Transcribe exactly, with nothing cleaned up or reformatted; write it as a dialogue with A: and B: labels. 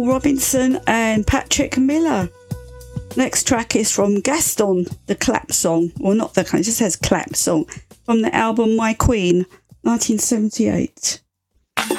A: Robinson and Patrick Miller. Next track is from Gaston, the Clap Song. Well, not the kind, it just says Clap Song. From the album My Queen, nineteen seventy-eight.